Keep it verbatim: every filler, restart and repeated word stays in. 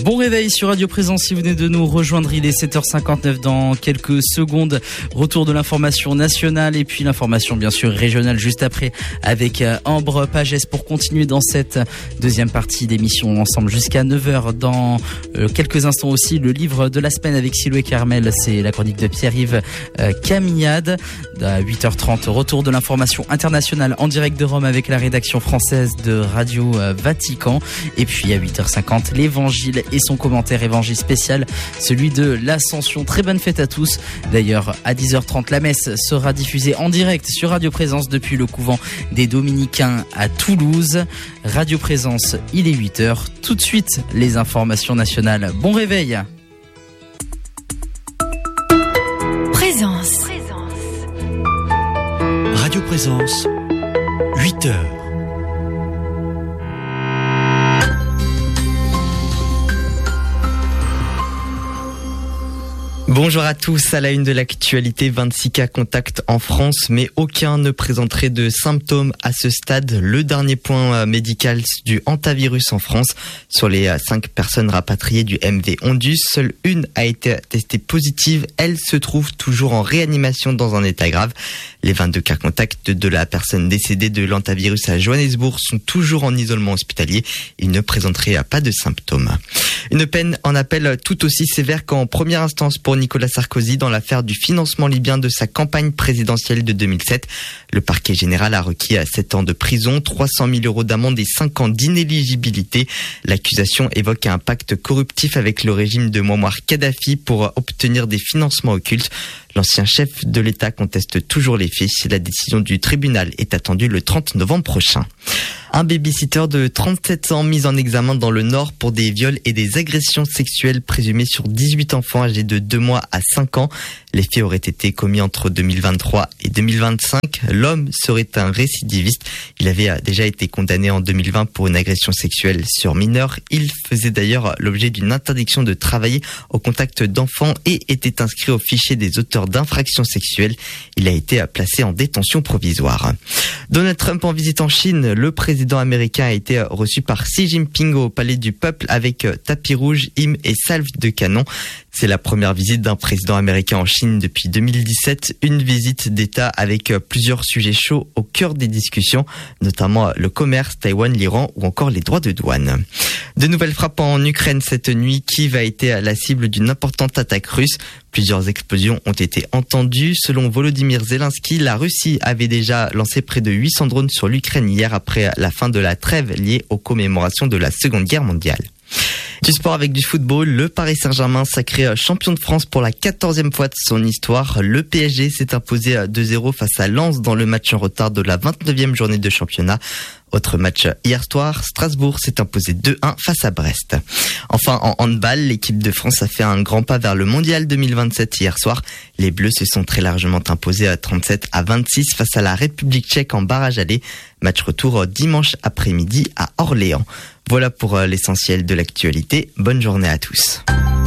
Bon réveil sur Radio Présence si vous venez de nous rejoindre, il est sept heures cinquante-neuf dans quelques secondes. Retour de l'information nationale et puis l'information bien sûr régionale juste après avec Ambre Pagès pour continuer dans cette deuxième partie d'émission ensemble jusqu'à neuf heures. Dans euh, quelques instants aussi le livre de la semaine avec Silou et Carmel, c'est la chronique de Pierre-Yves euh, Camillade. À huit heures trente, retour de l'information internationale en direct de Rome avec la rédaction française de Radio euh, Vatican. Et puis à huit heures cinquante, l'évangile et son commentaire évangile spécial, celui de l'Ascension. Très bonne fête à tous. D'ailleurs, à dix heures trente, la messe sera diffusée en direct sur Radio Présence depuis le couvent des Dominicains à Toulouse. Radio Présence, il est huit heures. Tout de suite, les informations nationales. Bon réveil. Présence. Radio Présence, huit heures. Bonjour à tous, à la une de l'actualité, vingt-six cas contacts en France, mais aucun ne présenterait de symptômes à ce stade. Le dernier point médical du hantavirus en France. Sur les cinq personnes rapatriées du M V Ondus, seule une a été testée positive. Elle se trouve toujours en réanimation dans un état grave. Les vingt-deux cas contacts de la personne décédée de l'hantavirus à Johannesburg sont toujours en isolement hospitalier. Ils ne présenteraient pas de symptômes. Une peine en appel tout aussi sévère qu'en première instance pour Nicolas Sarkozy dans l'affaire du financement libyen de sa campagne présidentielle de deux mille sept. Le parquet général a requis sept ans de prison, trois cent mille euros d'amende et cinq ans d'inéligibilité. L'accusation évoque un pacte corruptif avec le régime de Mouammar Kadhafi pour obtenir des financements occultes. L'ancien chef de l'État conteste toujours les faits. La décision du tribunal est attendue le trente novembre prochain. Un baby-sitter de trente-sept ans mis en examen dans le Nord pour des viols et des agressions sexuelles présumées sur dix-huit enfants âgés de deux mois à cinq ans. Les faits auraient été commis entre deux mille vingt-trois et deux mille vingt-cinq. L'homme serait un récidiviste. Il avait déjà été condamné en deux mille vingt pour une agression sexuelle sur mineur. Il faisait d'ailleurs l'objet d'une interdiction de travailler au contact d'enfants et était inscrit au fichier des auteurs d'infractions sexuelles. Il a été placé en détention provisoire. Donald Trump en visite en Chine. Le président américain a été reçu par Xi Jinping au Palais du Peuple avec tapis rouge, hymne et salve de canon. C'est la première visite d'un président américain en Chine depuis deux mille dix-sept. Une visite d'État avec plusieurs sujets chauds au cœur des discussions, notamment le commerce, Taïwan, l'Iran ou encore les droits de douane. De nouvelles frappes en Ukraine cette nuit. Kiev a été la cible d'une importante attaque russe. Plusieurs explosions ont été entendues. Selon Volodymyr Zelensky, la Russie avait déjà lancé près de huit cents drones sur l'Ukraine hier après la fin de la trêve liée aux commémorations de la Seconde Guerre mondiale. Du sport avec du football, le Paris Saint-Germain sacré champion de France pour la quatorzième fois de son histoire. Le P S G s'est imposé deux zéro face à Lens dans le match en retard de la vingt-neuvième journée de championnat. Autre match hier soir, Strasbourg s'est imposé deux un face à Brest. Enfin, en handball, l'équipe de France a fait un grand pas vers le mondial deux mille vingt-sept hier soir. Les Bleus se sont très largement imposés à trente-sept à vingt-six face à la République tchèque en barrage aller. Match retour dimanche après-midi à Orléans. Voilà pour l'essentiel de l'actualité. Bonne journée à tous.